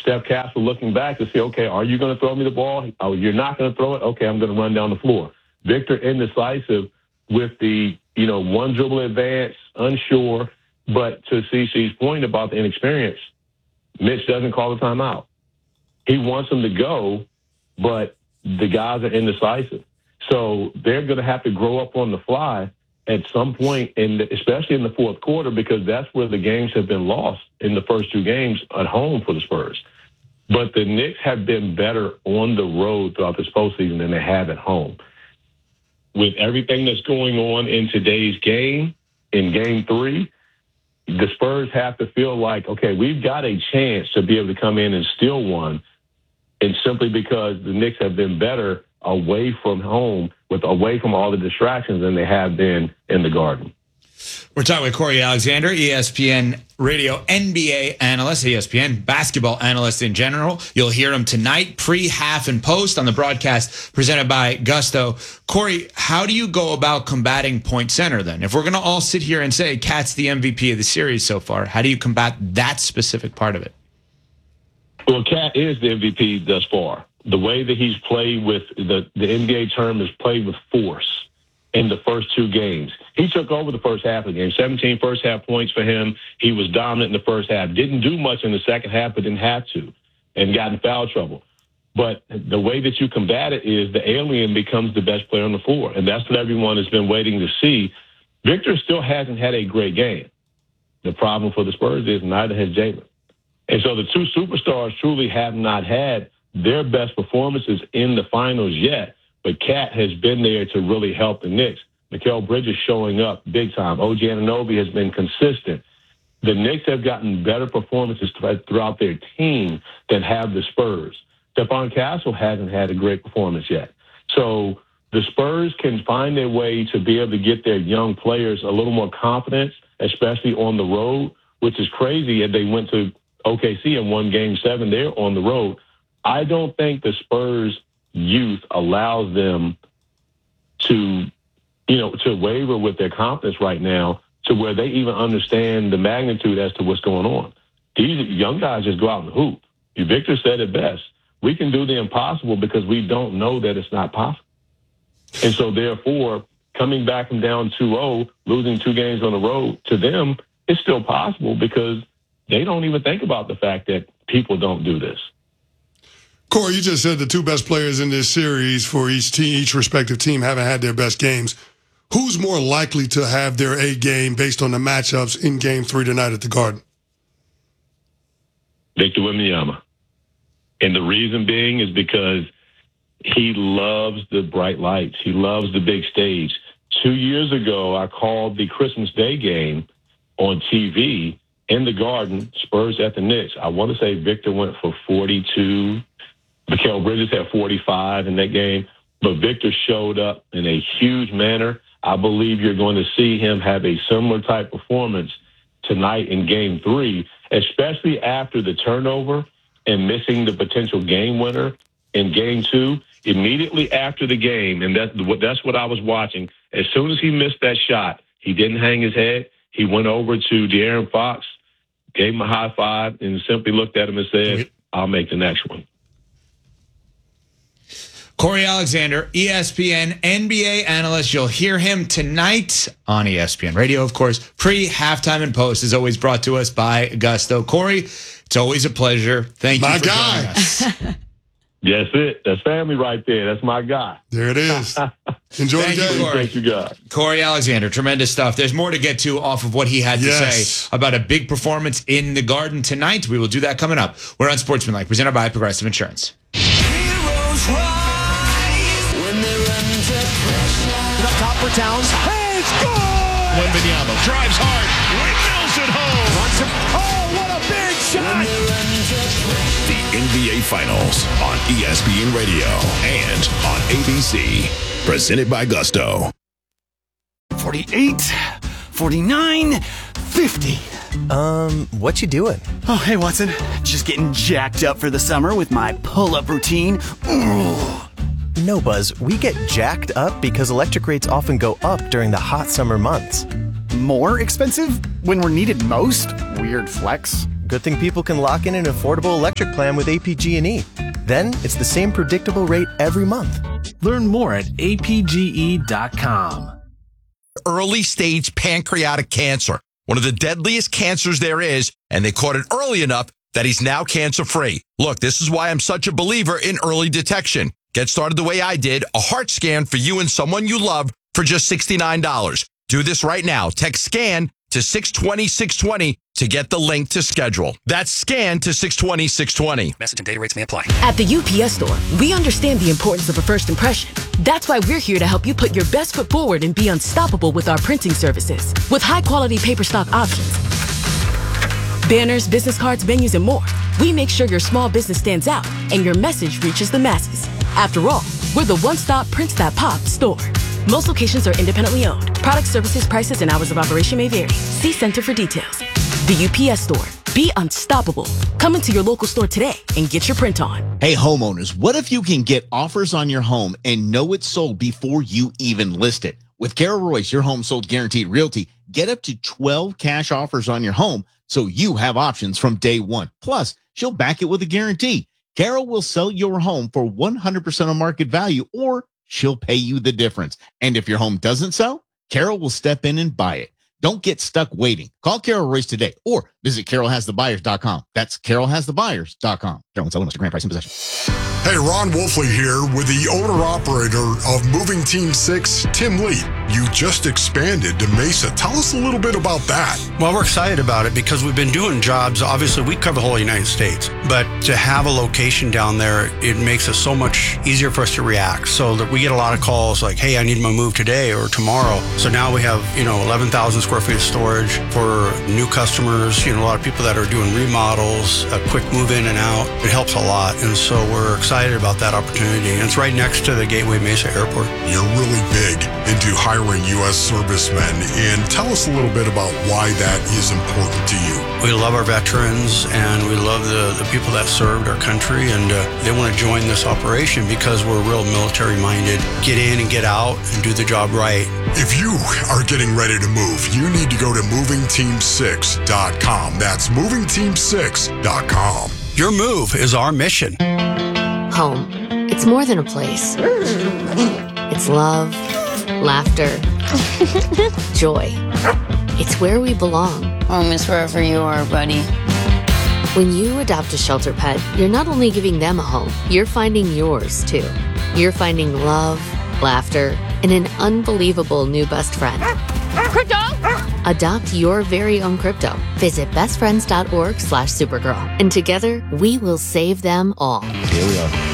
Steph Castle looking back to say, okay, are you going to throw me the ball? Oh, you're not going to throw it? Okay, I'm going to run down the floor. Victor indecisive with the, one dribble advance, unsure. But to CC's point about the inexperience, Mitch doesn't call the timeout. He wants them to go, but the guys are indecisive. So they're going to have to grow up on the fly at some point, especially in the fourth quarter, because that's where the games have been lost in the first two games at home for the Spurs. But the Knicks have been better on the road throughout this postseason than they have at home. With everything that's going on in today's game, in Game 3, the Spurs have to feel like, okay, we've got a chance to be able to come in and steal one, and simply because the Knicks have been better away from home, away from all the distractions than they have been in the Garden. We're talking with Corey Alexander, ESPN radio NBA analyst, ESPN basketball analyst in general. You'll hear him tonight, pre, half, and post on the broadcast presented by Gusto. Corey, how do you go about combating point center then? If we're going to all sit here and say Cat's the MVP of the series so far, how do you combat that specific part of it? Well, Cat is the MVP thus far. The way that he's played with the NBA term is played with force in the first two games. He took over the first half of the game, 17 first-half points for him. He was dominant in the first half. Didn't do much in the second half, but didn't have to, and got in foul trouble. But the way that you combat it is the alien becomes the best player on the floor, and that's what everyone has been waiting to see. Victor still hasn't had a great game. The problem for the Spurs is neither has Jalen. And so the two superstars truly have not had their best performances in the finals yet, but Cat has been there to really help the Knicks. Mikal Bridges showing up big time. OG Anunoby has been consistent. The Knicks have gotten better performances throughout their team than have the Spurs. Stephon Castle hasn't had a great performance yet. So the Spurs can find their way to be able to get their young players a little more confidence, especially on the road, which is crazy. If they went to OKC and won Game 7 there on the road, I don't think the Spurs youth allows them to waver with their confidence right now to where they even understand the magnitude as to what's going on. These young guys just go out and hoop. Victor said it best. We can do the impossible because we don't know that it's not possible. And so therefore, coming back from down 2-0, losing 2 games on the road, to them, it's still possible because they don't even think about the fact that people don't do this. Corey, you just said the two best players in this series for each team, each respective team, haven't had their best games. Who's more likely to have their A game based on the matchups in Game 3 tonight at the Garden? Victor Wembanyama. And the reason being is because he loves the bright lights. He loves the big stage. 2 years ago, I called the Christmas Day game on TV in the Garden, Spurs at the Knicks. I want to say Victor went for 42. Mikal Bridges had 45 in that game. But Victor showed up in a huge manner. I believe you're going to see him have a similar type performance tonight in Game 3, especially after the turnover and missing the potential game winner in Game 2. Immediately after the game, and that's what I was watching, as soon as he missed that shot, he didn't hang his head. He went over to De'Aaron Fox, gave him a high five, and simply looked at him and said, I'll make the next one. Corey Alexander, ESPN NBA analyst. You'll hear him tonight on ESPN Radio, of course. Pre, halftime, and post is always brought to us by Gusto. Corey, it's always a pleasure. Thank you for joining us. Yes, that's family right there. That's my guy. There it is. Enjoy the game. Thank you, guys. Corey Alexander, tremendous stuff. There's more to get to off of what he had to say about a big performance in the Garden tonight. We will do that coming up. We're on Sportsmanlike, presented by Progressive Insurance. Heroes rise when they run to pressure. Up top for Towns. Hey, it's good! Wembanyama drives hard. Windmills at home. What a big shot! The NBA Finals on ESPN Radio and on ABC. Presented by Gusto. 48, 49, 50. What you doing? Oh, hey, Watson. Just getting jacked up for the summer with my pull-up routine. No, Buzz. We get jacked up because electric rates often go up during the hot summer months. More expensive when we're needed most? Weird flex. Good thing people can lock in an affordable electric plan with APG&E. Then it's the same predictable rate every month. Learn more at apge.com. Early stage pancreatic cancer, one of the deadliest cancers there is, and they caught it early enough that he's now cancer-free. Look, this is why I'm such a believer in early detection. Get started the way I did, a heart scan for you and someone you love for just $69. Do this right now. Text SCAN to 620-620 to get the link to schedule. That's SCAN to 620-620. Message and data rates may apply. At the UPS Store, we understand the importance of a first impression. That's why we're here to help you put your best foot forward and be unstoppable with our printing services. With high-quality paper stock options, banners, business cards, venues, and more, we make sure your small business stands out and your message reaches the masses. After all, we're the one-stop prints that pop store. Most locations are independently owned. Product, services, prices, and hours of operation may vary. See Center for details. The UPS Store. Be unstoppable. Come into your local store today and get your print on. Hey, homeowners, what if you can get offers on your home and know it's sold before you even list it? With Carol Royce, your home sold guaranteed realty, get up to 12 cash offers on your home so you have options from day one. Plus, she'll back it with a guarantee. Carol will sell your home for 100% of market value, or she'll pay you the difference. And if your home doesn't sell, Carol will step in and buy it. Don't get stuck waiting. Call Carol Royce today or visit carolhasthebuyers.com. That's carolhasthebuyers.com. Carol and seller must grant price in possession. Hey, Ron Wolfley here with the owner-operator of Moving Team 6, Tim Lee. You just expanded to Mesa. Tell us a little bit about that. Well, we're excited about it because we've been doing jobs. Obviously, we cover the whole United States. But to have a location down there, it makes it so much easier for us to react. So that we get a lot of calls like, hey, I need my move today or tomorrow. So now we have, 11,000 square feet of storage for new customers, a lot of people that are doing remodels, a quick move in and out. It helps a lot. And so we're excited about that opportunity. And it's right next to the Gateway Mesa Airport. You're really big into hiring U.S. servicemen. And tell us a little bit about why that is important to you. We love our veterans and we love the people that served our country. And they want to join this operation because we're real military minded. Get in and get out and do the job right. If you are getting ready to move, you need to go to movingteam6.com. That's movingteam6.com. Your move is our mission. Home. It's more than a place. It's love, laughter, joy. It's where we belong. Home is wherever you are, buddy. When you adopt a shelter pet, you're not only giving them a home, you're finding yours too. You're finding love, laughter, and an unbelievable new best friend. Crypto! Adopt your very own crypto. Visit bestfriends.org/Supergirl. And together, we will save them all. Here we are.